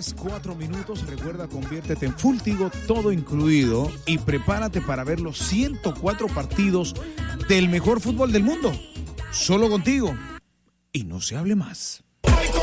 10:04. Recuerda, conviértete en Full Tigo, todo incluido, y prepárate para ver los 104 partidos del mejor fútbol del mundo. Solo contigo. Y no se hable más.